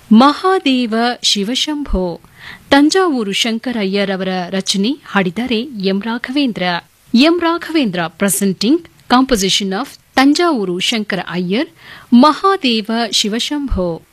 ಮಹಾದೇವ ಶಿವಶಂಭೋ ತಂಜಾವೂರು ಶಂಕರಯ್ಯರ್ ಅವರ ರಚನೆ ಹಾಡಿದ್ದಾರೆ M Raghavendra. M Raghavendra presenting composition of Thanjavur Shankara Iyer Mahadeva ಶಿವಶಂಭೋ.